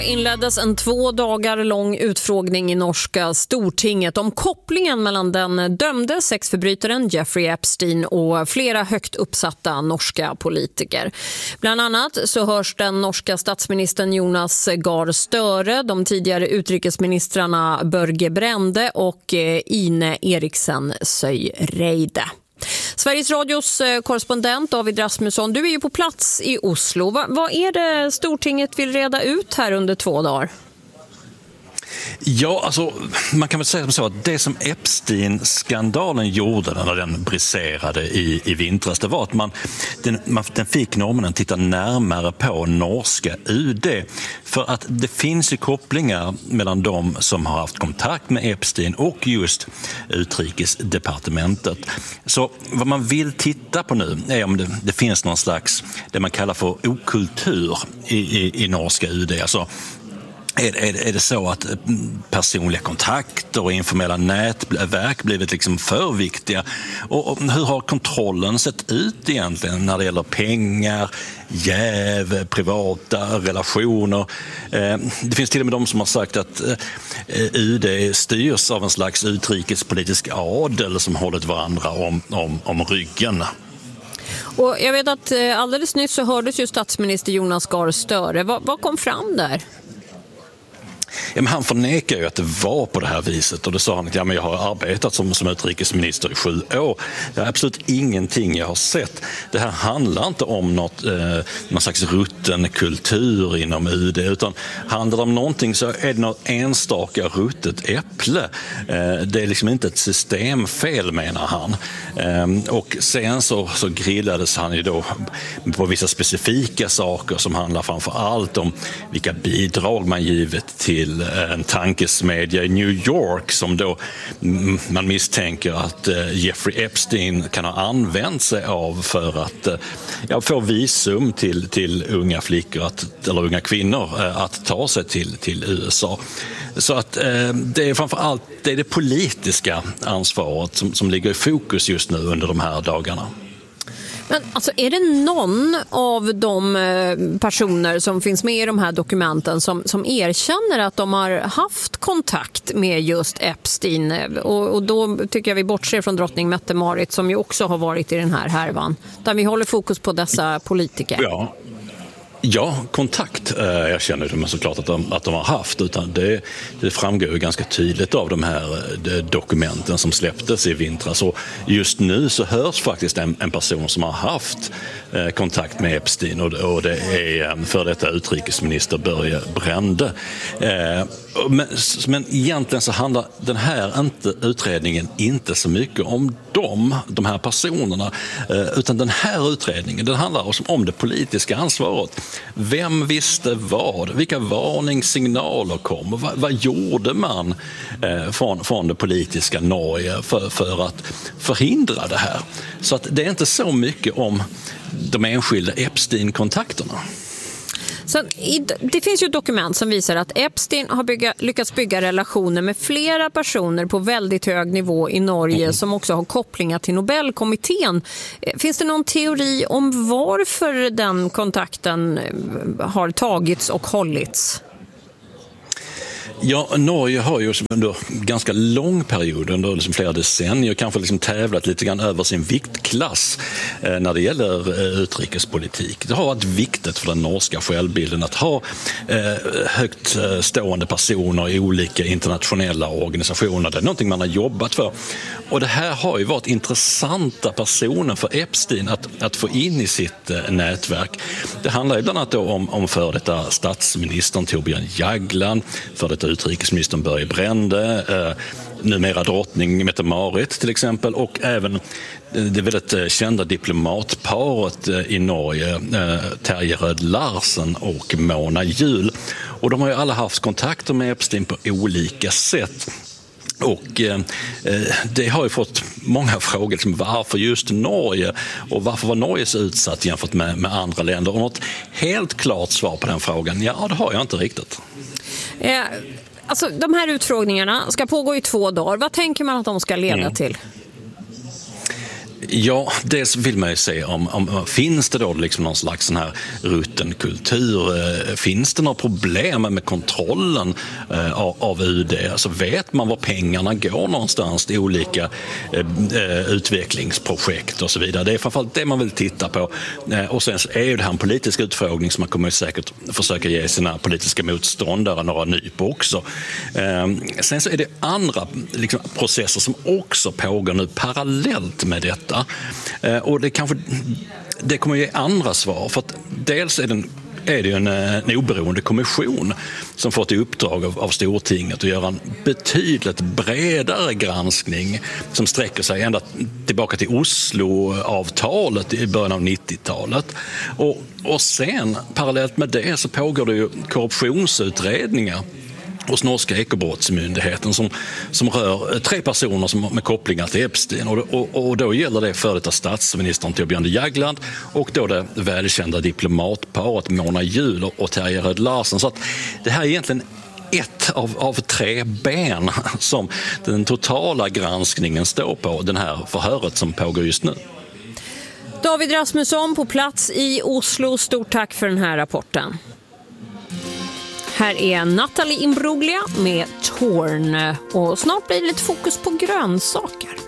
Inleddes en 2 dagar lång utfrågning i norska Stortinget om kopplingen mellan den dömde sexförbrytaren Jeffrey Epstein och flera högt uppsatta norska politiker. Bland annat så hörs den norska statsministern Jonas Gahr Støre, de tidigare utrikesministrarna Børge Brende och Ine Eriksen Søreide. Sveriges Radios korrespondent David Rasmusson, du är ju på plats i Oslo. Vad är det Stortinget vill reda ut här under 2 dagar? Ja, alltså man kan väl säga som så att det som Epstein-skandalen gjorde när den briserade i vintras, det var att den fick norrmännen att titta närmare på norska UD. För att det finns ju kopplingar mellan de som har haft kontakt med Epstein och just utrikesdepartementet. Så vad man vill titta på nu är om det finns någon slags, det man kallar för okultur i norska UD. Alltså, är det så att personliga kontakter och informella nätverk blivit liksom för viktiga? Och hur har kontrollen sett ut egentligen när det gäller pengar, jäv, privata relationer? Det finns till och med de som har sagt att UD styrs av en slags utrikespolitisk adel som hållit varandra om ryggen. Och jag vet att alldeles nyss så hördes ju statsminister Jonas Gahr Støre. Vad kom fram där? Ja, men han förnekar ju att det var på det här viset, och då sa han att jag har arbetat som utrikesminister i 7 år. Det är absolut ingenting jag har sett. Det här handlar inte om någon slags rutten kultur inom UD, utan handlar det om någonting så är det något enstaka ruttet äpple. Det är liksom inte ett systemfel, menar han. Och sen så grillades han ju då på vissa specifika saker som handlar framför allt om vilka bidrag man givit till en tankesmedja i New York som då man misstänker att Jeffrey Epstein kan ha använt sig av för att få visum till unga flickor eller unga kvinnor att ta sig till USA. Så att det är framförallt det politiska ansvaret som ligger i fokus just nu under de här dagarna. Men alltså, är det någon av de personer som finns med i de här dokumenten som erkänner att de har haft kontakt med just Epstein? Och då tycker jag vi bortser från drottning Mette-Marit som ju också har varit i den här härvan. Där vi håller fokus på dessa politiker. Ja, kontakt erkänner de såklart att de har haft, utan det framgår ju ganska tydligt av de här dokumenten som släpptes i vintras. Och just nu så hörs faktiskt en person som har haft kontakt med Epstein, och det är för detta utrikesminister Børge Brende. Men egentligen så handlar den här utredningen inte så mycket om de här personerna, utan den här utredningen den handlar om det politiska ansvaret. Vem visste vad? Vilka varningssignaler kom? Vad gjorde man från det politiska Norge för att förhindra det här? Så att det är inte så mycket om de enskilda Epstein-kontakterna. Så det finns ju dokument som visar att Epstein har lyckats bygga relationer med flera personer på väldigt hög nivå i Norge som också har kopplingar till Nobelkommittén. Finns det någon teori om varför den kontakten har tagits och hållits? Ja, Norge har ju under ganska lång period, under flera decennier, kanske tävlat lite grann över sin viktklass när det gäller utrikespolitik. Det har varit viktigt för den norska självbilden att ha högt stående personer i olika internationella organisationer. Det är någonting man har jobbat för. Och det här har ju varit intressanta personer för Epstein att få in i sitt nätverk. Det handlar ju bland annat om för detta statsministern Thorbjørn Jagland, för detta utrikesministern Børge Brende, numera drottning Mette-Marit till exempel, och även det väldigt kända diplomatparet i Norge, Terje Rød Larsen och Mona Juul. Och de har ju alla haft kontakter med Epstein på olika sätt. Och det har ju fått många frågor som varför just Norge, och varför var Norge så utsatt jämfört med andra länder? Och något helt klart svar på den frågan, det har jag inte riktigt. Alltså, de här utfrågningarna ska pågå i 2 dagar. Vad tänker man att de ska leda till? Ja, dels vill man ju se om finns det då liksom någon slags sån här rutten kultur? Finns det några problem med kontrollen av UD? Alltså vet man var pengarna går någonstans till olika utvecklingsprojekt och så vidare? Det är framförallt det man vill titta på. Och sen är ju det här en politisk utfrågning som man kommer säkert försöka ge sina politiska motståndare några nyp också. Sen så är det andra liksom processer som också pågår nu parallellt med detta. Och det kommer ge andra svar, för att dels är det ju en oberoende kommission som fått i uppdrag av Stortinget att göra en betydligt bredare granskning som sträcker sig ända tillbaka till Osloavtalet i början av 90-talet. Och sen parallellt med det så pågår det ju korruptionsutredningar hos norska ekobrottsmyndigheten som rör 3 personer med kopplingar till Epstein. Och då gäller det för detta statsministern Torbjörn Jagland och då det välkända diplomatparet Mona Juul och Terje Rød Larsen. Så att det här är egentligen ett av 3 ben som den totala granskningen står på, den här förhöret som pågår just nu. David Rasmusson på plats i Oslo. Stort tack för den här rapporten. Här är Natalie Imbruglia med Torn och snart blir det lite fokus på grönsaker.